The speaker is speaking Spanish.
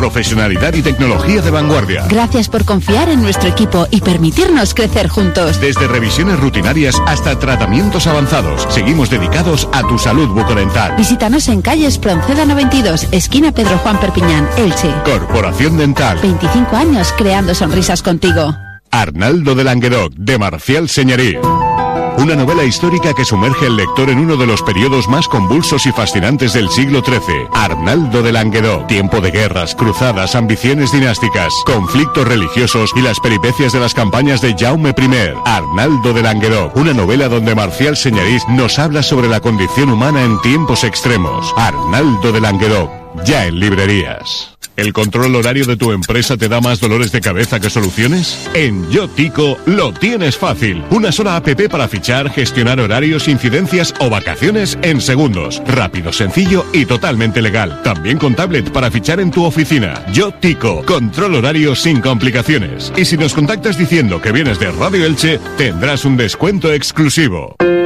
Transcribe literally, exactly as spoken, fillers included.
profesionalidad y tecnología de vanguardia. Gracias por confiar en nuestro equipo y permitirnos crecer juntos. Desde revisiones rutinarias hasta tratamientos avanzados, seguimos dedicados a tu salud bucodental. Visítanos en calle Espronceda noventa y dos, esquina Pedro Juan Perpiñán, Elche. Corporación Dental. veinticinco años creando sonrisas contigo. Arnaldo de Languedoc, de Marcial Señerí. Una novela histórica que sumerge al lector en uno de los periodos más convulsos y fascinantes del siglo trece. Arnaldo de Languedoc. Tiempo de guerras, cruzadas, ambiciones dinásticas, conflictos religiosos y las peripecias de las campañas de Jaume primero. Arnaldo de Languedoc. Una novela donde Marcial Señerí nos habla sobre la condición humana en tiempos extremos. Arnaldo de Languedoc. Ya en librerías. ¿El control horario de tu empresa te da más dolores de cabeza que soluciones? En YoTico lo tienes fácil. Una sola app para fichar, gestionar horarios, incidencias o vacaciones en segundos. Rápido, sencillo y totalmente legal. También con tablet para fichar en tu oficina. YoTico, control horario sin complicaciones. Y si nos contactas diciendo que vienes de Radio Elche, tendrás un descuento exclusivo.